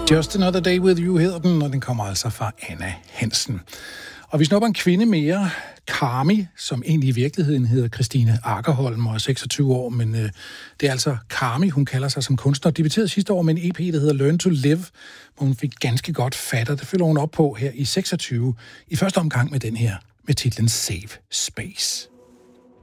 Just Another Day With You hedder den, og den kommer altså fra Anna Hansen. Og vi snupper en kvinde mere, Carmi, som egentlig i virkeligheden hedder Christine Akerholm og er 26 år, men det er altså Carmi, hun kalder sig som kunstner. Debuterede sidste år med en EP, der hedder Learn to Live, hvor hun fik ganske godt fat, og det følger hun op på her i 26, i første omgang med den her, med titlen Save Space.